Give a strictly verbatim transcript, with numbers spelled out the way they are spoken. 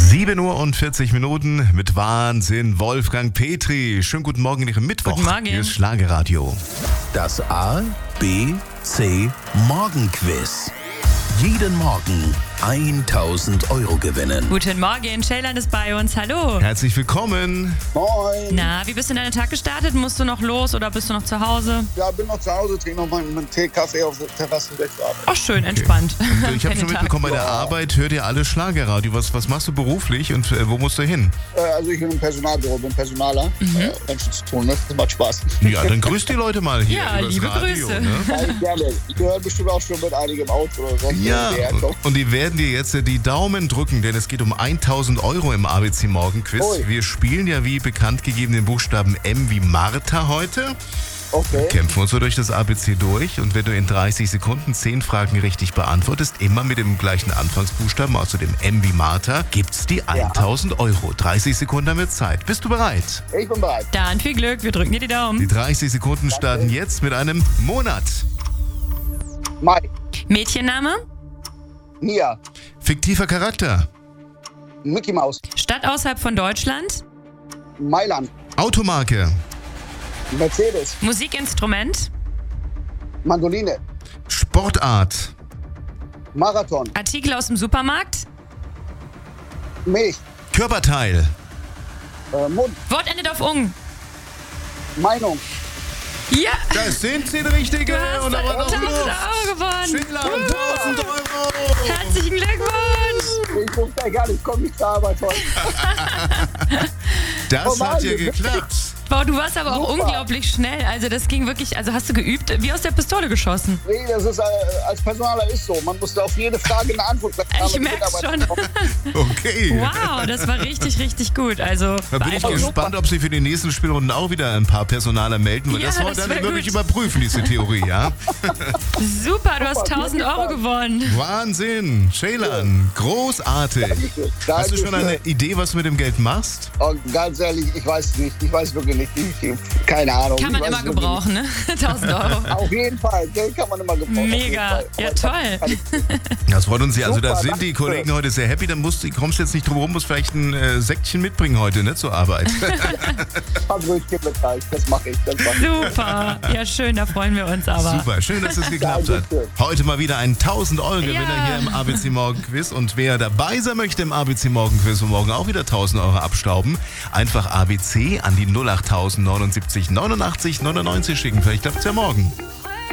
sieben Uhr und vierzig Minuten mit Wahnsinn Wolfgang Petri. Schönen guten Morgen in Ihrem Mittwoch. Guten Morgen. Hier ist Schlagerradio. Das A, B, C Morgenquiz. Jeden Morgen tausend Euro gewinnen. Guten Morgen, Ceylan ist bei uns. Hallo. Herzlich willkommen. Moin. Na, wie bist du in deinen Tag gestartet? Musst du noch los oder bist du noch zu Hause? Ja, bin noch zu Hause, trinke noch meinen, meinen Tee, Kaffee auf der Terrasse weg zur Arbeit. Ach, schön, entspannt. Und ich habe schon Keinen Tag. mitbekommen, bei der Arbeit hört ihr alle Schlagerradio. Was, was machst du beruflich und äh, wo musst du hin? Äh, also ich bin im Personalbüro, bin Personaler. Mhm. Äh, Menschen zu tun, ne? Das macht Spaß. Ja, dann grüßt die Leute mal hier. Ja, übers liebe Radio, Grüße. Ne? Ja, gerne. Ich gehöre bestimmt auch schon mit einigem Auto oder sonst Ja, irgendwie herkommen. und die werden dir jetzt äh, die Daumen drücken, denn es geht um tausend Euro im A B C Morgenquiz. Ui. Wir spielen ja wie bekannt gegeben den Buchstaben M wie Martha heute. Okay. Kämpfen uns so durch das A B C durch und wenn du in dreißig Sekunden zehn Fragen richtig beantwortest, immer mit dem gleichen Anfangsbuchstaben, also dem M wie Martha, gibt's die tausend Euro. dreißig Sekunden haben wir Zeit. Bist du bereit? Ich bin bereit. Dann viel Glück, wir drücken dir die Die Daumen. dreißig Sekunden starten jetzt mit einem Monat. Mai. Mädchenname? Mia. Fiktiver Charakter. Mickey Maus. Stadt außerhalb von Deutschland? Mailand. Automarke. Mercedes. Musikinstrument? Mandoline. Sportart. Marathon. Artikel aus dem Supermarkt? Milch. Körperteil. Äh, Mund. Wort endet auf ung. Meinung. Ja, Das sind sie, die richtige. du hast Und aber noch tausend Luft. Euro gewonnen. Schindler, tausend Euro. Herzlichen Glückwunsch. Ich wusste ja gar nicht, ich komme nicht zur Arbeit heute. Das Oh Mann, hat ja wir sind- geklappt. Wow, du warst aber auch Super. unglaublich schnell. Also das ging wirklich, also hast du geübt, wie aus der Pistole geschossen. Nee, das ist, äh, als Personaler ist so. Man muss auf jede Frage eine Antwort geben. Ich merk's schon. Okay. Wow, das war richtig, richtig gut. Also Da bin ich beeindruckend. gespannt, ob Sie für die nächsten Spielrunden auch wieder ein paar Personaler melden, weil Ja, das wollen wir das dann wär wirklich gut. überprüfen, diese Theorie, ja? Super, du hast Super, tausend bin Euro gespannt. gewonnen. Wahnsinn, Ceylan, großartig. Dankeschön. Hast du schon eine Dankeschön. Idee, was du mit dem Geld machst? Oh, ganz ehrlich, ich weiß nicht. Ich weiß wirklich nicht. Ich, ich, keine Ahnung. Kann man ich weiß immer wirklich gebrauchen, ne? tausend Euro. nicht. Auf jeden Fall. Geld kann man immer gebrauchen. Mega. Auf jeden Ja, Fall. toll. Das freut uns sehr. Also da Super, sind die danke. Kollegen heute sehr happy. Dann musst, du kommst jetzt nicht drum rum, musst vielleicht ein äh, Säckchen mitbringen heute, ne, zur Arbeit. Fabrikchen mit Reich. Das mache ich. Das mach ich. Super. Ja, schön, da freuen wir uns aber. Super, schön, dass es geklappt hat. Dankeschön. Heute mal wieder ein tausend Euro Gewinner Ja. hier im A B C Morgen Quiz. Und wer dabei sein möchte im A B C Morgen Quiz und morgen auch wieder tausend Euro abstauben, einfach A B C an die null acht neunundsiebzig neunundachtzig neunundneunzig schicken. Vielleicht klappt es ja morgen.